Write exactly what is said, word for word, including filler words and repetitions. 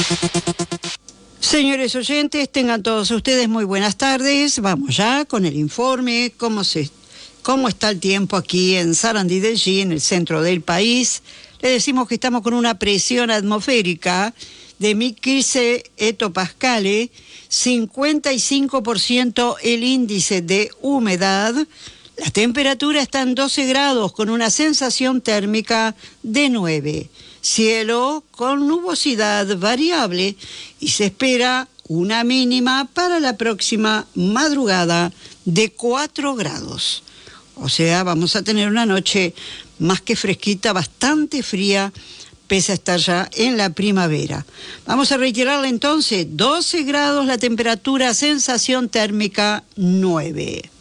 Señores oyentes, tengan todos ustedes muy buenas tardes. Vamos ya con el informe, cómo, se, cómo está el tiempo aquí en Sarandí del G, en el centro del país. Le decimos que estamos con una presión atmosférica de mil quince hectopascales, cincuenta y cinco por ciento el índice de humedad. La temperatura está en doce grados con una sensación térmica de nueve. Cielo con nubosidad variable y se espera una mínima para la próxima madrugada de cuatro grados. O sea, vamos a tener una noche más que fresquita, bastante fría, pese a estar ya en la primavera. Vamos a reiterarla entonces, doce grados la temperatura, sensación térmica nueve.